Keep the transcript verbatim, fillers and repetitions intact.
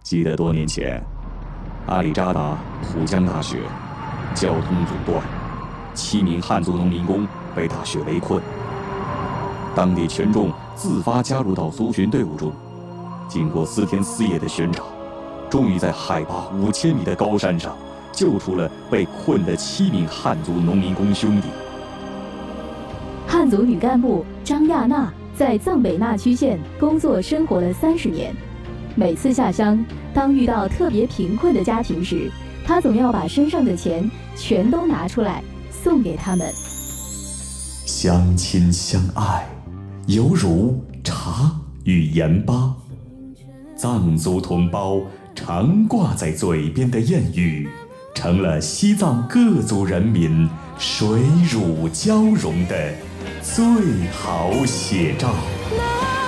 记得多年前，阿里扎达浦江大学交通阻断，七名汉族农民工被大雪围困。当地群众自发加入到族群队伍中，经过四天四夜的寻找，终于在海拔五千米的高山上救出了被困的七名汉族农民工兄弟。 汉族女干部张亚娜在藏北纳曲县工作生活了三十年，每次下乡，当遇到特别贫困的家庭时，她总要把身上的钱全都拿出来送给他们。 相亲相爱，犹如茶与盐巴。藏族同胞常挂在嘴边的谚语，成了西藏各族人民水乳交融的最好写照。